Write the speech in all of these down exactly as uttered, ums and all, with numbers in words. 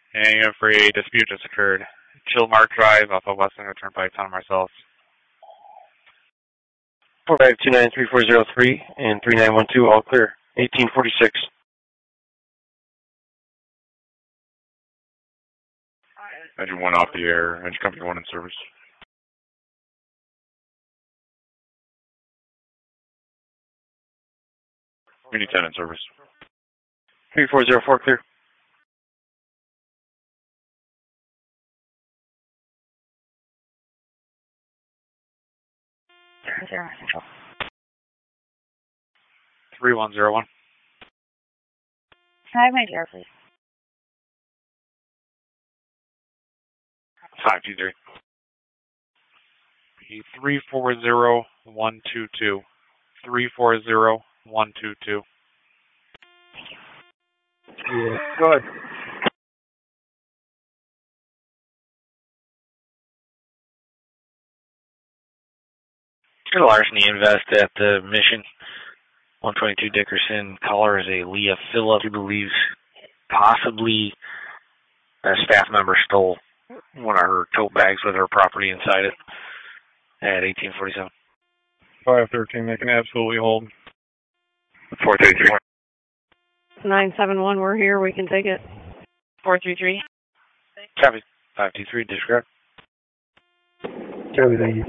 And for a dispute just occurred. Chilmark Drive off of Western Turnpike, Town of Marcellus. four five two nine three four zero three and three nine one two, all clear. eighteen forty-six. Engine one off the air. Engine company one in service. Mini ten in service. three four zero four, clear. three one zero one. Can I have my dear, please? five two three. three four zero one two two. three four zero one two two. Yeah, go ahead. Got a larceny invest at the Mission. one twenty-two Dickerson. Caller is a Leah Phillips, who believes possibly a staff member stole one of her tote bags with her property inside it at eighteen forty-seven. five thirteen, they can absolutely hold. four thirty-three. nine seven one, we're here, we can take it. four three three. Copy. five two three, disregard. Copy, thank you.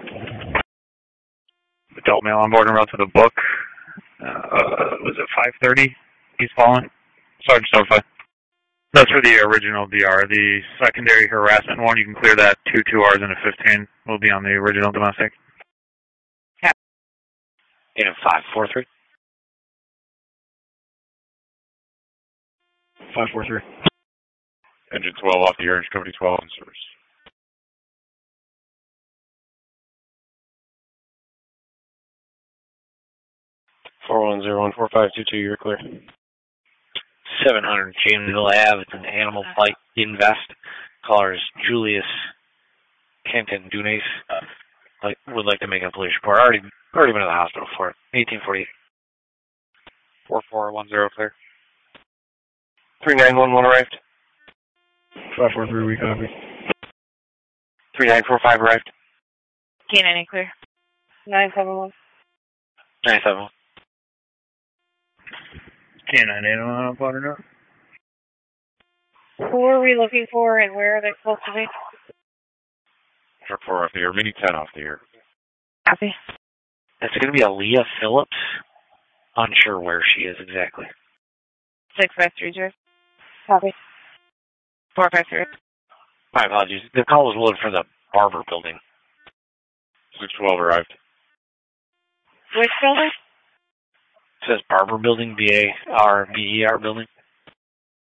Adult male on board and route to the book. Uh, was it five thirty? He's fallen. Sergeant notified. That's for the original D R. The secondary harassment one, you can clear that two two R's and a fifteen. Will be on the original domestic. Yeah. In five four three. five four three. Engine twelve off the air. Engine company twelve in service. four one zero one four five two two, you're clear. seven hundred Jamesville Ave. It's an animal flight invest. Caller is Julius Kenton Dunes. Like, would like to make a police report. Already, already been to the hospital for it. eighteen forty-eight. four four one zero, clear. three nine one one arrived. five four three, we copy. three nine four five arrived. K nine clear. nine seven one. nine seven one. K nine eight on water now. Who are we looking for and where are they supposed to be? Truck four off the air. Mini ten off the air. Copy. That's going to be a Leah Phillips. Unsure where she is exactly. six five three zero. Copy. four five three. My apologies. The call was loaded for the Barber building. six twelve arrived. Which building? It says Barber building, B A R B E R building.